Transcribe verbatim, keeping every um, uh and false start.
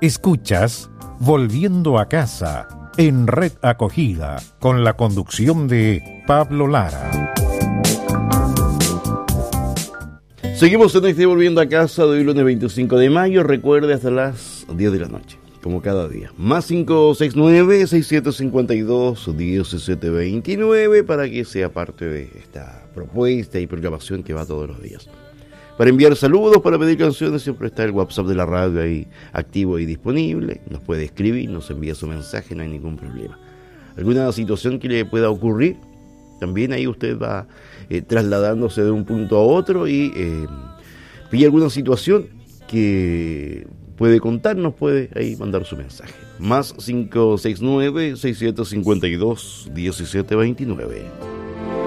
Escuchas Volviendo a Casa en Red Acogida con la conducción de Pablo Lara. Seguimos en este Volviendo a Casa de hoy lunes veinticinco de mayo. Recuerde hasta las diez de la noche, como cada día. Más cinco seis nueve, seis siete cinco dos, uno siete dos nueve para que sea parte de esta propuesta y programación que va todos los días. Para enviar saludos, para pedir canciones, siempre está el WhatsApp de la radio ahí activo y disponible. Nos puede escribir, nos envía su mensaje, no hay ningún problema. Alguna situación que le pueda ocurrir, también ahí usted va eh, trasladándose de un punto a otro y eh, pide alguna situación que puede contarnos, puede ahí mandar su mensaje. Más cinco seis nueve, seis siete cinco dos, uno siete dos nueve.